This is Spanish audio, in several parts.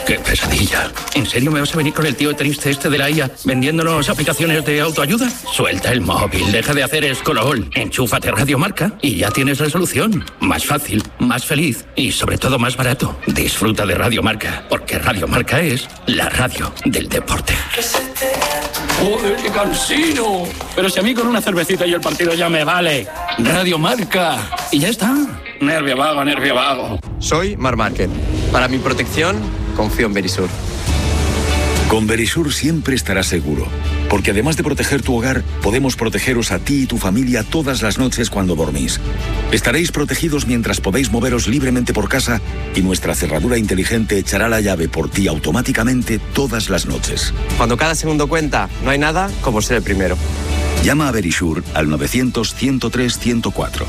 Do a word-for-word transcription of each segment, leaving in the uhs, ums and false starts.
¡Qué pesadilla! ¿En serio me vas a venir con el tío triste este de la I A vendiéndonos aplicaciones de autoayuda? Suelta el móvil, deja de hacer escolol, enchúfate Radio Marca y ya tienes la solución. Más fácil, más feliz y sobre todo más barato. Disfruta de Radio Marca, porque Radio Marca es la radio del deporte. ¡Joder, qué cansino! Pero si a mí con una cervecita y el partido ya me vale. Radio Marca. Y ya está. Nervio vago, nervio vago. Soy Mar Márquez. Para mi protección, confío en Verisur. Con Verisur siempre estarás seguro, porque además de proteger tu hogar, podemos protegeros a ti y tu familia todas las noches cuando dormís. Estaréis protegidos mientras podéis moveros libremente por casa y nuestra cerradura inteligente echará la llave por ti automáticamente todas las noches. Cuando cada segundo cuenta, no hay nada como ser el primero. Llama a Verisur al novecientos, ciento tres, ciento cuatro.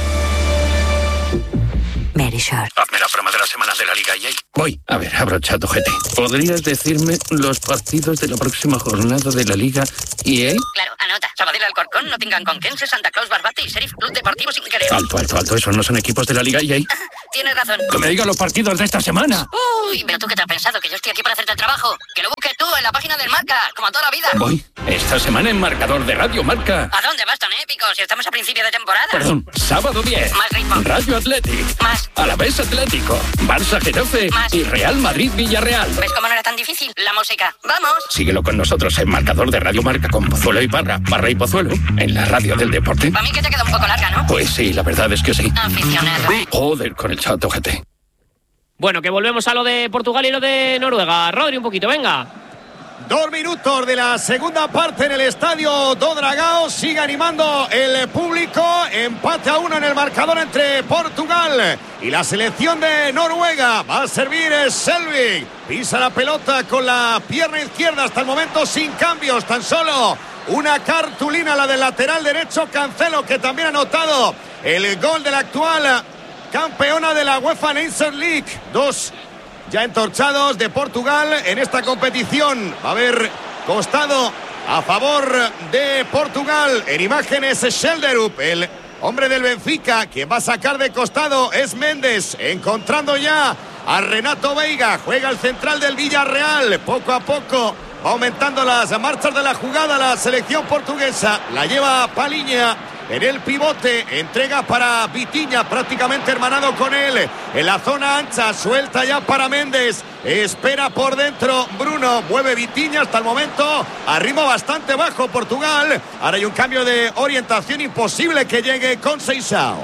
Verisur. Hazme la broma de la semana de la Liga E A. Voy. A ver, abro chat, ojete. ¿Podrías decirme los partidos de la próxima jornada de la Liga E A? Claro, anota. Sabadell Alcorcón, Nottingham Conquense, Santa Claus Barbate y Sheriff Club Deportivo Sinquereo. Alto, alto, alto. ¿Esos no son equipos de la Liga E A? Tienes razón. Que me digan los partidos de esta semana. Uy, pero tú qué te has pensado, que yo estoy aquí para hacerte el trabajo. Que lo busques tú en la página del Marca, como toda la vida. Voy. Esta semana en marcador de Radio Marca. ¿A dónde vas tan épico si estamos a principio de temporada? Perdón, sábado diez. Más ritmo. Rayo Athletic. Más. Alavés Atlético. Barça Getafe. Más. Y Real Madrid Villarreal. ¿Ves cómo no era tan difícil? La música. ¡Vamos! Síguelo con nosotros en marcador de Radio Marca con Pozuelo y Parra. Parra y Pozuelo. En la radio del deporte. Para mí que te queda un poco larga, ¿no? Pues sí, la verdad es que sí. Aficionado. Joder, con el chat, ojete. Bueno, que volvemos a lo de Portugal y lo de Noruega. Rodri, un poquito, venga. Dos minutos de la segunda parte en el estadio do Dragao. Sigue animando el público. Empate a uno en el marcador entre Portugal y la selección de Noruega. Va a servir Selvig. Pisa la pelota con la pierna izquierda. Hasta el momento sin cambios. Tan solo una cartulina, la del lateral derecho Cancelo, que también ha anotado el gol de la actual campeona de la UEFA Nations League. Dos ya entorchados de Portugal en esta competición. Va a haber costado a favor de Portugal. En imágenes Schelderup, el hombre del Benfica. Quien va a sacar de costado es Méndez, encontrando ya a Renato Veiga. Juega el central del Villarreal. Poco a poco va aumentando las marchas de la jugada la selección portuguesa. La lleva Paliña en el pivote, entrega para Vitinha, prácticamente hermanado con él en la zona ancha, suelta ya para Méndez, espera por dentro Bruno, mueve Vitinha hasta el momento a ritmo bastante bajo Portugal. Ahora hay un cambio de orientación, imposible que llegue con Seixao.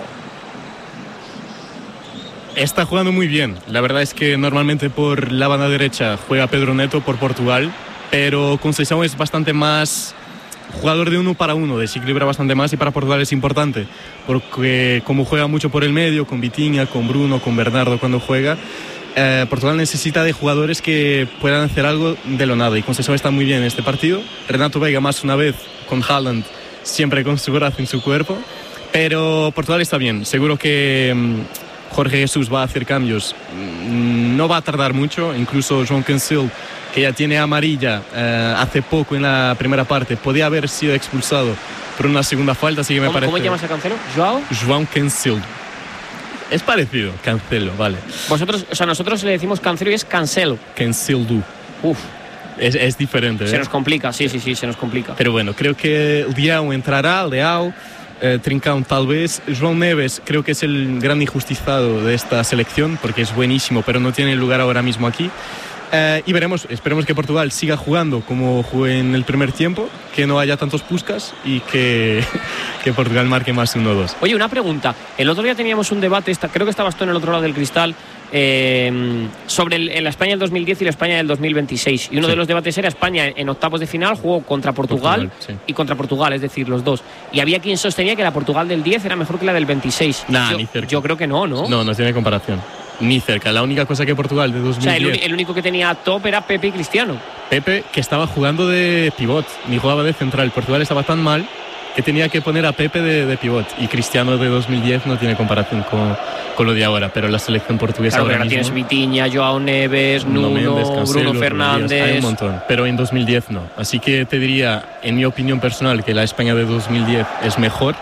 Está jugando muy bien, la verdad es que normalmente por la banda derecha juega Pedro Neto por Portugal, pero con Seixao es bastante más jugador de uno para uno, desequilibra bastante más, y para Portugal es importante porque como juega mucho por el medio, con Vitinha, con Bruno, con Bernardo cuando juega, eh, Portugal necesita de jugadores que puedan hacer algo de lo nada, y con Seixao está muy bien en este partido. Renato Veiga más una vez con Haaland, siempre con su brazo en su cuerpo, pero Portugal está bien. Seguro que mmm, Jorge Jesús va a hacer cambios, mm, no va a tardar mucho. Incluso João Cancelo, que ya tiene amarilla eh, hace poco en la primera parte, podía haber sido expulsado por una segunda falta, así que me ¿Cómo, parece... ¿Cómo llamas a Cancelo? ¿Joao? João Cancelo. Es parecido, Cancelo, vale. Vosotros, o sea, nosotros le decimos Cancelo y es Cancelo. Cancelo. Uf. Es, es diferente, ¿eh? Se nos complica, sí, sí, sí, se nos complica. Pero bueno, creo que Leão entrará, Leão, eh, Trincão tal vez. João Neves creo que es el gran injusticiado de esta selección, porque es buenísimo, pero no tiene lugar ahora mismo aquí. Eh, y veremos, esperemos que Portugal siga jugando como jugó en el primer tiempo, que no haya tantos puscas y que, que Portugal marque más uno dos. Oye, una pregunta. El otro día teníamos un debate, esta, creo que estabas tú en el otro lado del cristal, eh, sobre el, la España del dos mil diez y la España del dos mil veintiséis. Y uno sí. de los debates era España en octavos de final jugó contra Portugal, Portugal sí. y contra Portugal, es decir, los dos. Y había quien sostenía que la Portugal del diez era mejor que la del veintiséis. Nah, yo, ni cerca. Yo creo que no, ¿no? No, no tiene comparación. Ni cerca. La única cosa que Portugal de dos mil diez... O sea, el, el único que tenía top era Pepe y Cristiano. Pepe, que estaba jugando de pivot, ni jugaba de central. Portugal estaba tan mal que tenía que poner a Pepe de, de pivot. Y Cristiano de dos mil diez no tiene comparación con, con lo de ahora. Pero la selección portuguesa claro, ahora pero mismo... tienes Vitinha, Joao Neves, Nuno, Méndez, Cancelo, Bruno Fernández... Hay un montón. Pero en dos mil diez no. Así que te diría, en mi opinión personal, que la España de dos mil diez es mejor.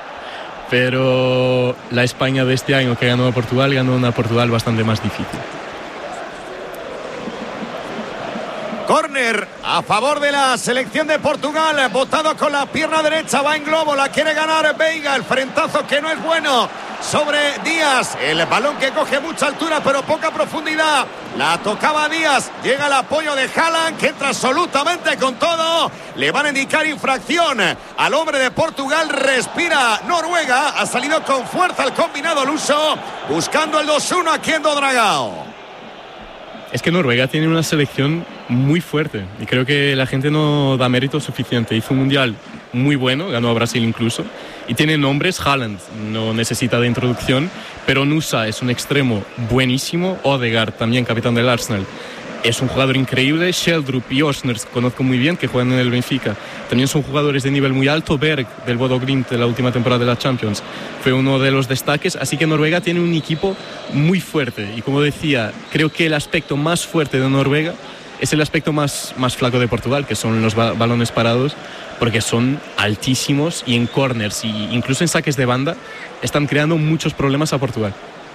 Pero la España de este año que ganó a Portugal, ganó una Portugal bastante más difícil. Córner a favor de la selección de Portugal. Botado con la pierna derecha. Va en globo. La quiere ganar Veiga. El frentazo que no es bueno sobre Díaz. El balón que coge mucha altura pero poca profundidad. La tocaba Díaz. Llega el apoyo de Haaland, que entra absolutamente con todo. Le van a indicar infracción al hombre de Portugal. Respira Noruega. Ha salido con fuerza el combinado luso, buscando el dos uno aquí en Dragao. Es que Noruega tiene una selección muy fuerte y creo que la gente no da mérito suficiente. Hizo un mundial muy bueno, ganó a Brasil incluso, y tiene nombres. Haaland no necesita de introducción, pero Nusa es un extremo buenísimo. Odegaard, también capitán del Arsenal, es un jugador increíble. Sheldrup y Osners conozco muy bien, que juegan en el Benfica, también son jugadores de nivel muy alto. Berg, del Bodo Glimt, de la última temporada de la Champions, fue uno de los destaques. Así que Noruega tiene un equipo muy fuerte y, como decía, creo que el aspecto más fuerte de Noruega es el aspecto más, más flaco de Portugal, que son los ba- balones parados, porque son altísimos y en corners e incluso en saques de banda están creando muchos problemas a Portugal.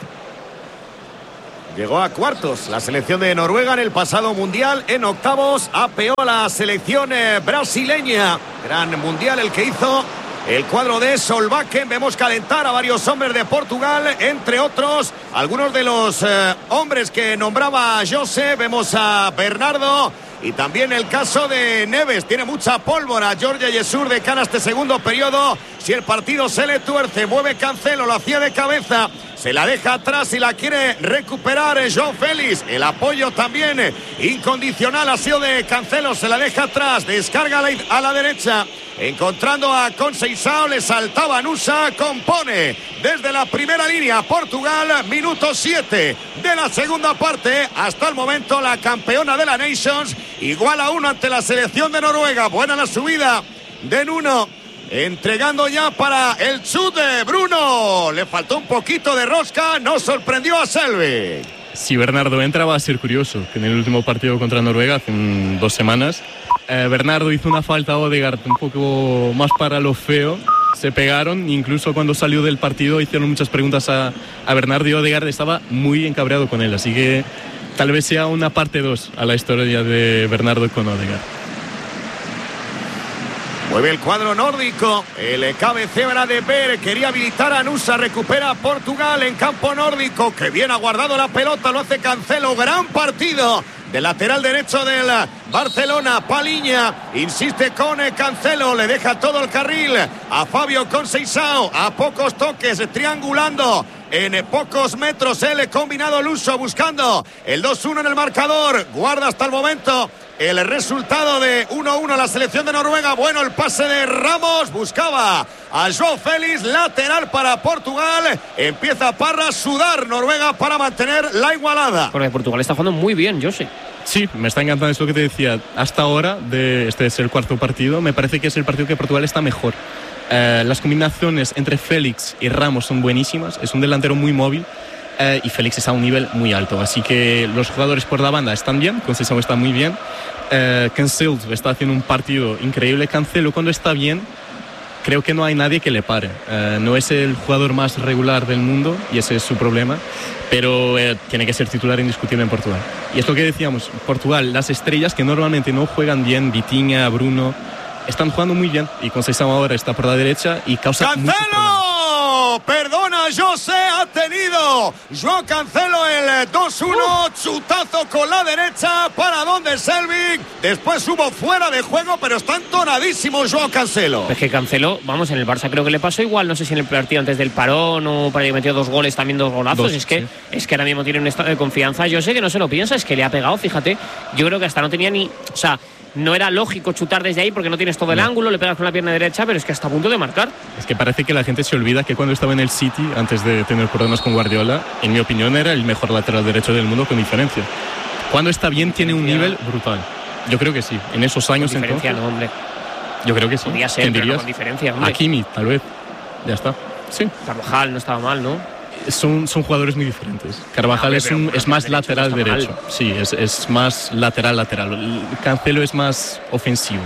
Llegó a cuartos la selección de Noruega en el pasado mundial. En octavos apeó la selección eh, brasileña. Gran mundial el que hizo el cuadro de Solbakken. Vemos calentar a varios hombres de Portugal, entre otros algunos de los eh, hombres que nombraba José. Vemos a Bernardo y también el caso de Neves. Tiene mucha pólvora Jorge Jesus de cara a este segundo periodo. Si el partido se le tuerce, mueve Cancelo, lo hacía de cabeza, se la deja atrás y la quiere recuperar João Félix. El apoyo también incondicional ha sido de Cancelo, se la deja atrás, descarga a la, a la derecha, encontrando a Conceição, le saltaba Nusa, compone desde la primera línea Portugal. Minuto siete de la segunda parte. Hasta el momento la campeona de la Nations, igual a uno ante la selección de Noruega. Buena la subida de Nuno, entregando ya para el chute de Bruno. Le faltó un poquito de rosca, no sorprendió a Selvi. Si Bernardo entra va a ser curioso, que en el último partido contra Noruega, hace un, dos semanas, eh, Bernardo hizo una falta a Odegaard un poco más para lo feo. Se pegaron, incluso cuando salió del partido hicieron muchas preguntas a, a Bernardo, y Odegaard estaba muy encabreado con él. Así que tal vez sea una parte dos a la historia de Bernardo con Odegaard. Mueve el cuadro nórdico. El cabecera de Berg quería habilitar a Nusa. Recupera a Portugal en campo nórdico. Que bien ha guardado la pelota. Lo hace Cancelo. Gran partido del lateral derecho del Barcelona. Paliña insiste con Cancelo. Le deja todo el carril a Fabio Conceição. A pocos toques, triangulando en pocos metros el combinado luso, buscando el dos uno en el marcador. Guarda hasta el momento el resultado de uno uno a la selección de Noruega. Bueno, el pase de Ramos, buscaba a João Félix, lateral para Portugal. Empieza Parra a sudar Noruega para mantener la igualada. Porque Portugal está jugando muy bien, yo sé. Sí, me está encantando eso que te decía. Hasta ahora, de este es el cuarto partido, me parece que es el partido que Portugal está mejor. Eh, las combinaciones entre Félix y Ramos son buenísimas. Es un delantero muy móvil. Eh, y Félix está a un nivel muy alto, así que los jugadores por la banda están bien. Conceição está muy bien, eh, Cancelo está haciendo un partido increíble. Cancelo, cuando está bien, creo que no hay nadie que le pare. Eh, no es el jugador más regular del mundo y ese es su problema, pero eh, tiene que ser titular indiscutible en Portugal. Y es lo que decíamos, Portugal, las estrellas que normalmente no juegan bien, Vitinha, Bruno, están jugando muy bien, y Conceição ahora está por la derecha y causa ¡Cancelo! Perdona, José, ha tenido Joao Cancelo el dos uno, chutazo con la derecha para donde Selvig. Después hubo fuera de juego, pero está entonadísimo Joao Cancelo. Es que Cancelo, vamos, en el Barça creo que le pasó igual, no sé si en el partido antes del parón o para que metió dos goles, también dos golazos. Dos, es que sí. Es que ahora mismo tiene un estado de confianza. Yo sé que no se lo piensa, es que le ha pegado, fíjate. Yo creo que hasta no tenía ni, o sea, no era lógico chutar desde ahí porque no tienes todo el no. ángulo, le pegas con la pierna derecha, pero es que hasta a punto de marcar. Es que parece que la gente se olvida que cuando estaba en el City, antes de tener problemas con Guardiola, en mi opinión era el mejor lateral derecho del mundo con diferencia. Cuando está bien tiene un nivel brutal. Yo creo que sí, en esos años con diferencia, entonces. No, hombre. Yo creo que sí. Podría ser, ¿Quién pero dirías? No con diferencia, hombre. Hakimi, tal vez. Ya está. Sí. Carvajal no estaba mal, ¿no? Son, son jugadores muy diferentes. Carvajal no, es, un, es más derecho, lateral no derecho. Mal. Sí, es, es más lateral lateral. Cancelo es más ofensivo.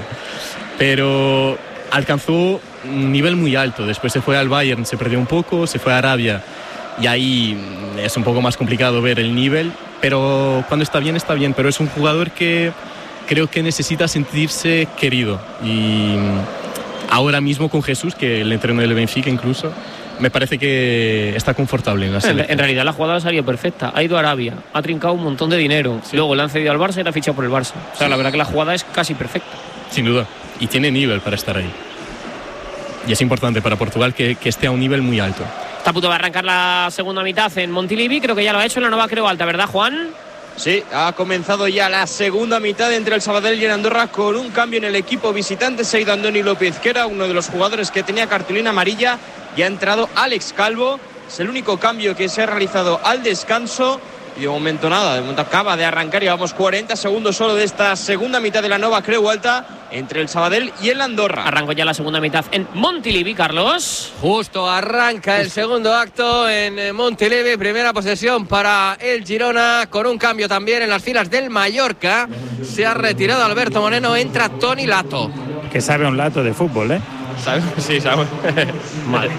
Pero alcanzó un nivel muy alto. Después se fue al Bayern, se perdió un poco, se fue a Arabia. Y ahí es un poco más complicado ver el nivel. Pero cuando está bien, está bien. Pero es un jugador que creo que necesita sentirse querido. Y ahora mismo con Jesús, que le entrenó el Benfica incluso, me parece que está confortable en la selección. En, en realidad la jugada ha salido perfecta. Ha ido a Arabia, ha trincado un montón de dinero. Sí. Luego le han cedido al Barça y le ha fichado por el Barça. O sea, sí. La verdad que la jugada es casi perfecta. Sin duda. Y tiene nivel para estar ahí. Y es importante para Portugal que, que esté a un nivel muy alto. Está a punto de arrancar la segunda mitad en Montilivi. Creo que ya lo ha hecho en la nueva Creu Alta, ¿verdad, Juan? Sí, ha comenzado ya la segunda mitad entre el Sabadell y el Andorra con un cambio en el equipo visitante. Se ha ido Andoni López, que era uno de los jugadores que tenía cartulina amarilla, y ha entrado Alex Calvo. Es el único cambio que se ha realizado al descanso. Y de momento nada, de momento acaba de arrancar. Llevamos cuarenta segundos solo de esta segunda mitad de la nueva Creu Alta entre el Sabadell y el Andorra. Arrancó ya la segunda mitad en Montilivi, Carlos. Justo arranca el segundo acto en Montilivi. Primera posesión para el Girona, con un cambio también en las filas del Mallorca. Se ha retirado Alberto Moreno, entra Toni Lato. Que sabe un lato de fútbol, ¿eh? ¿Sabe? Sí, sabe. Mal.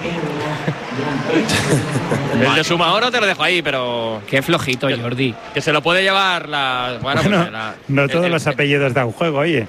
El de Sumaoro te lo dejo ahí, pero... Qué flojito, que, Jordi. Que se lo puede llevar la... Bueno, bueno, pues la, no todos el, los apellidos dan juego, oye.